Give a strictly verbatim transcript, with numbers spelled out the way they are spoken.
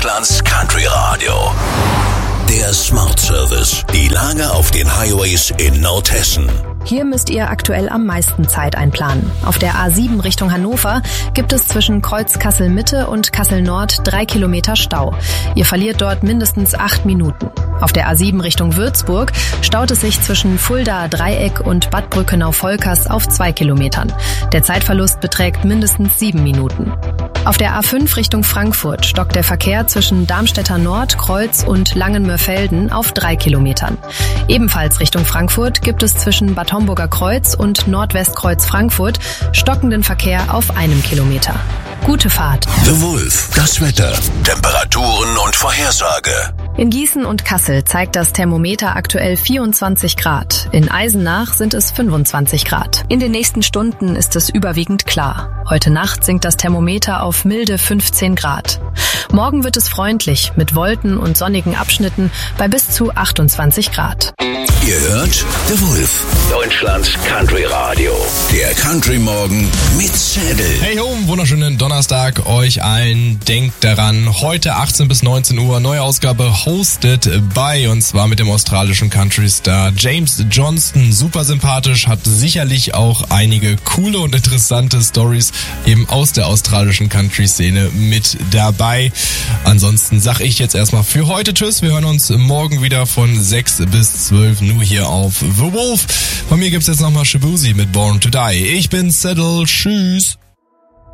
Deutschlands Country Radio. Der Smart Service. Die Lage auf den Highways in Nordhessen. Hier müsst ihr aktuell am meisten Zeit einplanen. Auf der A sieben Richtung Hannover gibt es zwischen Kreuz Kassel-Mitte und Kassel-Nord drei Kilometer Stau. Ihr verliert dort mindestens acht Minuten. Auf der A sieben Richtung Würzburg staut es sich zwischen Fuldaer Dreieck und Bad Brückenau-Volkers auf zwei Kilometern. Der Zeitverlust beträgt mindestens sieben Minuten. Auf der A fünf Richtung Frankfurt stockt der Verkehr zwischen Darmstädter Nord, Kreuz und Langenmörfelden auf drei Kilometern. Ebenfalls Richtung Frankfurt gibt es zwischen Bad Homburger Kreuz und Nordwestkreuz Frankfurt stockenden Verkehr auf einem Kilometer. Gute Fahrt. The Wolf, das Wetter, Temperaturen und Vorhersage. In Gießen und Kassel zeigt das Thermometer aktuell vierundzwanzig Grad. In Eisenach sind es fünfundzwanzig Grad. In den nächsten Stunden ist es überwiegend klar. Heute Nacht sinkt das Thermometer auf milde fünfzehn Grad. Morgen wird es freundlich mit Wolken und sonnigen Abschnitten bei bis zu achtundzwanzig Grad. Ihr hört The Wolf, Deutschlands Country Radio. Der Country Morgen mit Zedel. Hey ho, wunderschönen Donnerstag euch allen. Denkt daran, heute achtzehn bis neunzehn Uhr, neue Ausgabe hosted by, und zwar mit dem australischen Country-Star James Johnston. Super sympathisch, hat sicherlich auch einige coole und interessante Stories eben aus der australischen Country-Szene mit dabei. Ansonsten sag ich jetzt erstmal für heute Tschüss. Wir hören uns morgen wieder von sechs bis zwölf nur hier auf The Wolf. Von mir gibt's jetzt nochmal Shabuzi mit Born to Die. Ich bin Zedel. Tschüss.